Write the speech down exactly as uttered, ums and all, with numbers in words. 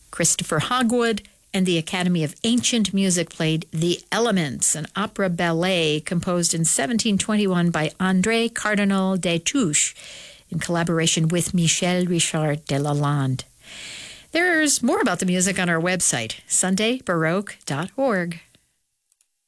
Christopher Hogwood and the Academy of Ancient Music played The Elements, an opera ballet composed in seventeen twenty-one by André Cardinal Destouches in collaboration with Michel Richard de Lalande. There's more about the music on our website, sunday baroque dot org.